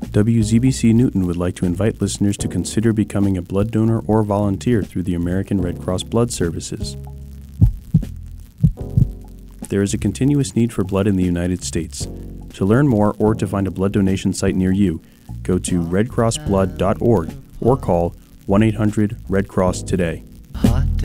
WZBC Newton would like to invite listeners to consider becoming a blood donor or volunteer through the American Red Cross Blood Services. There is a continuous need for blood in the United States. To learn more or to find a blood donation site near you, go to redcrossblood.org or call 1-800-RED-CROSS today.